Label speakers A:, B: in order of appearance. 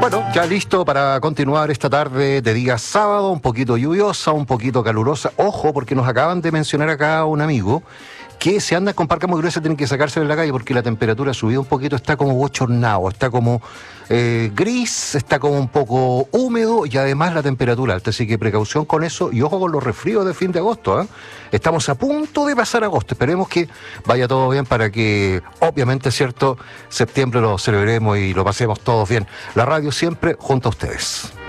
A: Bueno, ya listo para continuar esta tarde de día sábado, un poquito lluviosa, un poquito calurosa. Ojo, porque nos acaban de mencionar acá un amigo que si andan con parca muy gruesa tienen que sacársela en la calle porque la temperatura ha subido un poquito, está como bochornado, está como gris, está como un poco húmedo y además la temperatura alta, así que precaución con eso y ojo con los resfríos de fin de agosto, ¿eh? Estamos a punto de pasar agosto, esperemos que vaya todo bien para que, obviamente, cierto, septiembre lo celebremos y lo pasemos todos bien. La radio siempre junto a ustedes.